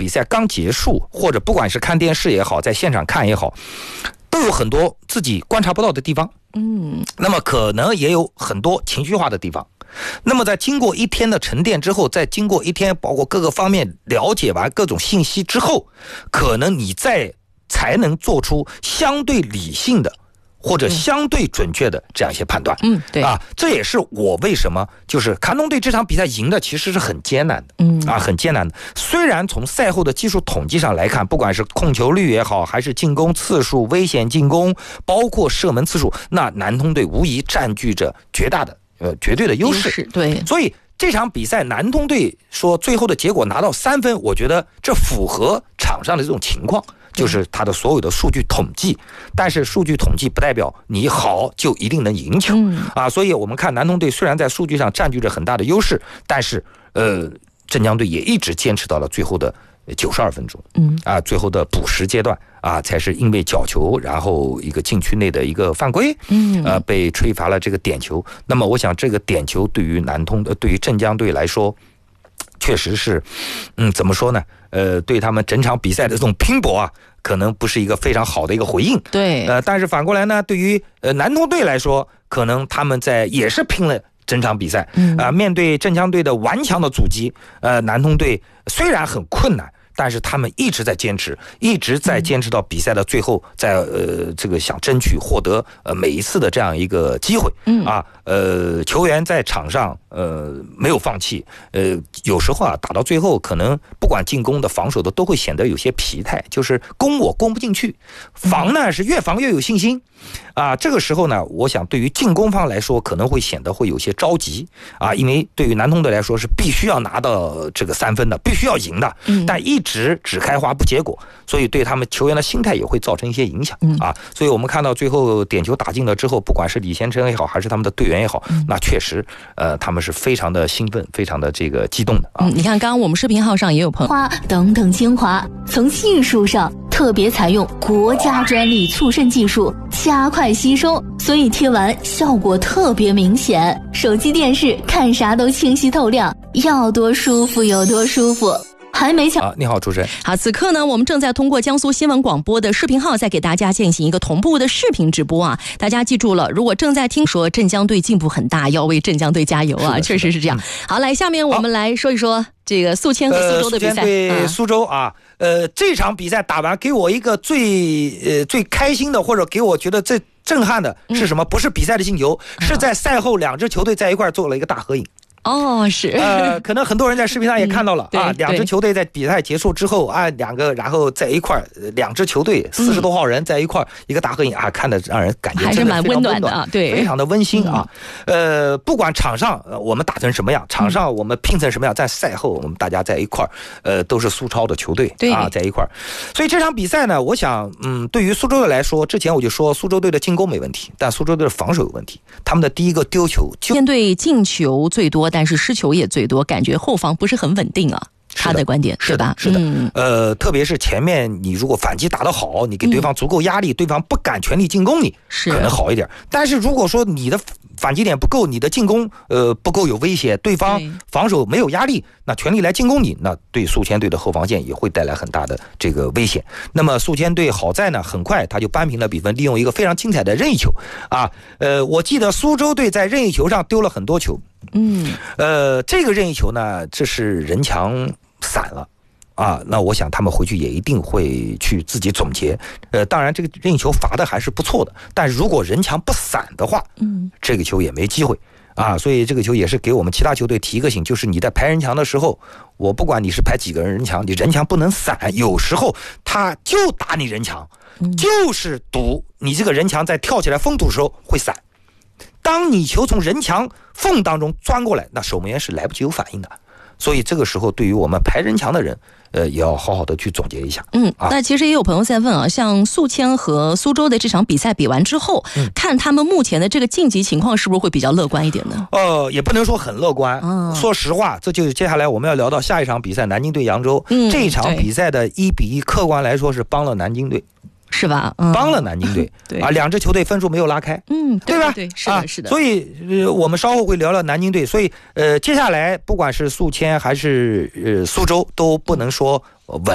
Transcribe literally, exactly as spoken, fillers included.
比赛刚结束，或者不管是看电视也好，在现场看也好，都有很多自己观察不到的地方。嗯，那么可能也有很多情绪化的地方。那么在经过一天的沉淀之后，再经过一天包括各个方面了解完各种信息之后，可能你再才能做出相对理性的或者相对准确的这样一些判断。 嗯，对啊，这也是我为什么就是卡农队这场比赛赢的其实是很艰难的。嗯，啊，很艰难的。虽然从赛后的技术统计上来看，不管是控球率也好，还是进攻次数、危险进攻，包括射门次数，那南通队无疑占据着绝大的呃绝对的优势。 对， 所以这场比赛南通队说最后的结果拿到三分，我觉得这符合场上的这种情况。就是他的所有的数据统计，但是数据统计不代表你好就一定能赢球、嗯、啊！所以我们看南通队虽然在数据上占据着很大的优势，但是呃，镇江队也一直坚持到了最后的九十二分钟，嗯啊，最后的补时阶段啊，才是因为角球，然后一个禁区内的一个犯规，嗯，呃，被吹罚了这个点球。那么我想这个点球对于南通的，对于镇江队来说，确实是，嗯，怎么说呢？呃，对他们整场比赛的这种拼搏啊，可能不是一个非常好的一个回应。 对， 呃，但是反过来呢，对于呃南通队来说，可能他们在也是拼了整场比赛，嗯啊、呃，面对镇江队的顽强的阻击，呃，南通队虽然很困难，但是他们一直在坚持，一直在坚持到比赛的最后，在呃这个想争取获得呃每一次的这样一个机会，嗯啊，呃，球员在场上呃没有放弃，呃，有时候啊打到最后，可能不管进攻的、防守的，都会显得有些疲态，就是攻我攻不进去，防呢是越防越有信心。啊，这个时候呢，我想对于进攻方来说，可能会显得会有些着急啊，因为对于南通队来说是必须要拿到这个三分的，必须要赢的，嗯、但一直只开花不结果，所以对他们球员的心态也会造成一些影响、嗯、啊。所以我们看到最后点球打进了之后，不管是李先生也好，还是他们的队员也好，嗯、那确实呃他们是非常的兴奋，非常的这个激动的啊。 嗯、你看，刚刚我们视频号上也有朋友花等等精华，从技术上特别采用国家专利促渗技术，加快吸收，所以贴完效果特别明显，手机电视看啥都清晰透亮，要多舒服有多舒服。还没抢、 啊、你好主持人。 好，此刻呢我们正在通过江苏新闻广播的视频号再给大家进行一个同步的视频直播啊，大家记住了，如果正在听说镇江队进步很大，要为镇江队加油啊，确实是这样、嗯、好，来下面我们来说一说这个宿迁和苏州的比赛。呃、 对苏州啊，呃，这场比赛打完给我一个最呃最开心的，或者给我觉得最震撼的是什么？嗯、不是比赛的进球，是在赛后两支球队在一块做了一个大合影。 哦，是， 呃，可能很多人在视频上也看到了、 嗯、 啊，两支球队在比赛结束之后啊，两个然后在一块，两支球队四十多号人在一块、嗯、一个大合影啊，看的让人感觉真的还是蛮温暖的啊，对， 非常的温馨啊。嗯、呃，不管场上我们打成什么样，场上我们拼成什么样，在赛后我们大家在一块，呃，都是苏超的球队啊，在一块，所以这场比赛呢，我想，嗯，对于苏州队来说，之前我就说苏州队的进攻没问题，但苏州队的防守有问题，他们的第一个丢球， 面对进球最多，但是失球也最多，感觉后防不是很稳定啊。他的观点是吧？是的，嗯、呃，特别是前面你如果反击打得好，你给对方足够压力，嗯、对方不敢全力进攻你，可能好一点。但是如果说你的反击点不够，你的进攻呃不够有威胁，对方防守没有压力，那全力来进攻你，那对宿迁队的后防线也会带来很大的这个危险。那么宿迁队好在呢，很快他就扳平了比分，利用一个非常精彩的任意球啊，呃，我记得苏州队在任意球上丢了很多球。嗯，呃，这个任意球呢，这是人墙散了啊，那我想他们回去也一定会去自己总结。呃，当然这个任意球罚的还是不错的，但如果人墙不散的话，嗯，这个球也没机会啊。所以这个球也是给我们其他球队提个醒，就是你在排人墙的时候，我不管你是排几个人人墙，你人墙不能散，有时候他就打你人墙，就是赌你这个人墙在跳起来封堵的时候会散。当你球从人墙缝当中钻过来，那守门员是来不及有反应的。所以这个时候对于我们排人墙的人呃，也要好好的去总结一下。 嗯，那其实也有朋友在问啊，像宿迁和苏州的这场比赛比完之后、嗯、看他们目前的这个晋级情况是不是会比较乐观一点呢？ 呃，也不能说很乐观、哦、说实话，这就接下来我们要聊到下一场比赛，南京对扬州、嗯、这一场比赛的一比一客观来说是帮了南京队， 是吧？嗯、 帮了南京队对啊，两支球队分数没有拉开， 嗯， 对吧？ 对，是的，是的。 所以、呃、我们稍后会聊聊南京队。所以呃，接下来不管是宿迁还是呃苏州，都不能说稳。